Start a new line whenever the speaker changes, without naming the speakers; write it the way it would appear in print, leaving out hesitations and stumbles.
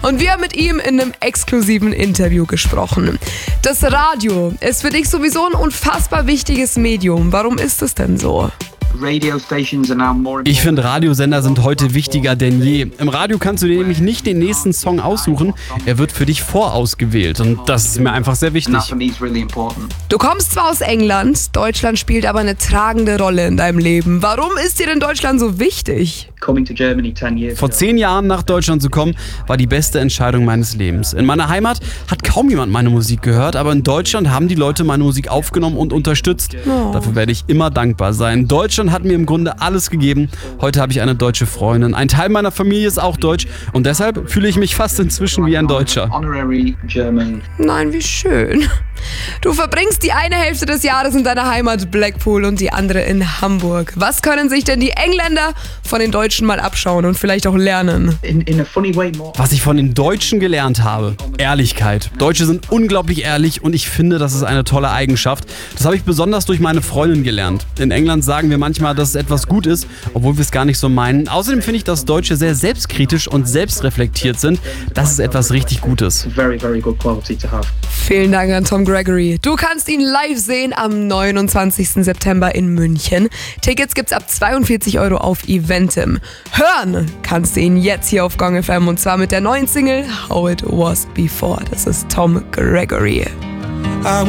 Und wir haben mit ihm in einem exklusiven Interview gesprochen. Das Radio ist für dich sowieso ein unfassbar wichtiges Medium. Warum ist es denn so?
Ich finde, Radiosender sind heute wichtiger denn je. Im Radio kannst du dir nämlich nicht den nächsten Song aussuchen. Er wird für dich vorausgewählt und das ist mir einfach sehr wichtig.
Du kommst zwar aus England, Deutschland spielt aber eine tragende Rolle in deinem Leben. Warum ist dir denn Deutschland so wichtig?
Vor 10 Jahren nach Deutschland zu kommen, war die beste Entscheidung meines Lebens. In meiner Heimat hat kaum jemand meine Musik gehört, aber in Deutschland haben die Leute meine Musik aufgenommen und unterstützt. Dafür werde ich immer dankbar sein. Deutschland hat mir im Grunde alles gegeben. Heute habe ich eine deutsche Freundin. Ein Teil meiner Familie ist auch deutsch und deshalb fühle ich mich fast inzwischen wie ein Deutscher.
Nein, wie schön. Du verbringst die eine Hälfte des Jahres in deiner Heimat Blackpool und die andere in Hamburg. Was können sich denn die Engländer von den Deutschen mal abschauen und vielleicht auch lernen?
Was ich von den Deutschen gelernt habe, Ehrlichkeit. Deutsche sind unglaublich ehrlich und ich finde, das ist eine tolle Eigenschaft. Das habe ich besonders durch meine Freundin gelernt. In England sagen wir manchmal, dass es etwas gut ist, obwohl wir es gar nicht so meinen. Außerdem finde ich, dass Deutsche sehr selbstkritisch und selbstreflektiert sind. Das ist etwas richtig Gutes.
Vielen Dank an Tom Gregory. Du kannst ihn live sehen am 29. September in München. Tickets gibt's ab 42 € auf Eventim. Hören kannst du ihn jetzt hier auf Gong FM und zwar mit der neuen Single How It Was Before. Das ist Tom Gregory.